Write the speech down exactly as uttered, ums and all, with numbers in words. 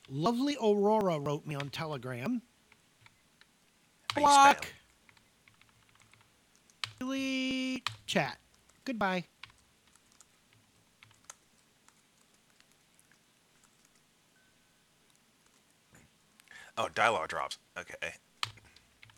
Lovely Aurora wrote me on Telegram. Are you Block. spam? Delete chat. Goodbye. Oh, dialogue drops. Okay.